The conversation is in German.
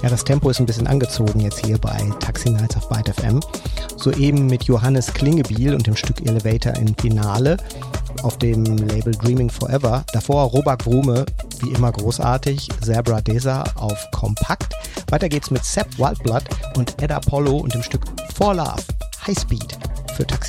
Ja, das Tempo ist ein bisschen angezogen jetzt hier bei Taxi Nights auf Byte FM. Soeben mit Johannes Klingebiel und dem Stück Elevator in Finale auf dem Label Dreaming Forever. Davor Robak Wrume, wie immer großartig, Zebra Deza auf Kompakt. Weiter geht's mit Sepp Wildblood und Ed Apollo und dem Stück For Love, High Speed für Taxi